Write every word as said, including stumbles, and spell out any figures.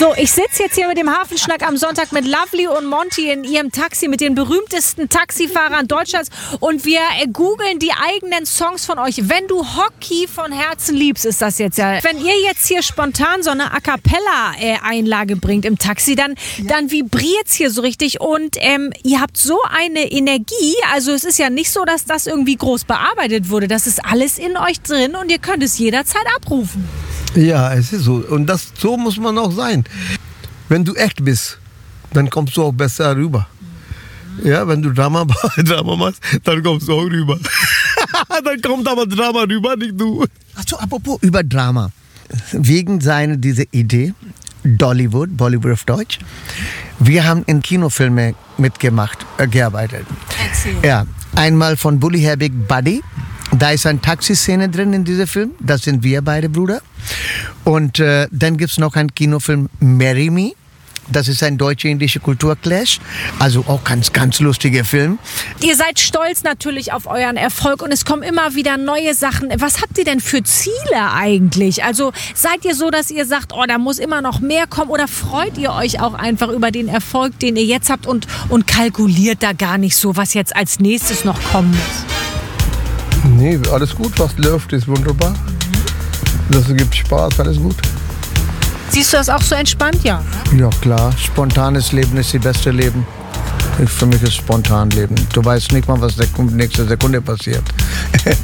So, ich sitze jetzt hier mit dem Hafenschnack am Sonntag mit Lovely und Monty in ihrem Taxi mit den berühmtesten Taxifahrern Deutschlands und wir äh, googeln die eigenen Songs von euch. Wenn du Hockey von Herzen liebst, ist das jetzt ja. Wenn ihr jetzt hier spontan so eine A-Cappella-Einlage bringt im Taxi, dann, ja. dann vibriert's hier so richtig und ähm, ihr habt so eine Energie. Also es ist ja nicht so, dass das irgendwie groß bearbeitet wurde. Das ist alles in euch drin und ihr könnt es jederzeit abrufen. Ja, es ist so. Und das, so muss man auch sein. Wenn du echt bist, dann kommst du auch besser rüber. Ja, wenn du Drama, Drama machst, dann kommst du auch rüber. Dann kommt aber Drama rüber, nicht du. Achso, apropos über Drama. Wegen seiner diese Idee, Dollywood, Bollywood auf Deutsch. Wir haben in Kinofilmen mitgemacht, äh, gearbeitet. Erzähl. Ja, einmal von Bully Herbig Buddy. Da ist eine Taxiszene drin in diesem Film. Das sind wir beide, Bruder. Und äh, dann gibt es noch einen Kinofilm Marry Me. Das ist ein deutsche-indischer Kulturclash. Also auch ganz, ganz lustiger Film. Ihr seid stolz natürlich auf euren Erfolg und es kommen immer wieder neue Sachen. Was habt ihr denn für Ziele eigentlich? Also seid ihr so, dass ihr sagt, oh, da muss immer noch mehr kommen oder freut ihr euch auch einfach über den Erfolg, den ihr jetzt habt und, und kalkuliert da gar nicht so, was jetzt als nächstes noch kommen muss? Nee, alles gut, was läuft, ist wunderbar. Das gibt Spaß, alles gut. Siehst du das auch so entspannt, ja? Ja, klar. Spontanes Leben ist das beste Leben. Für mich ist spontan Leben. Du weißt nicht mal, was nächste Sekunde passiert.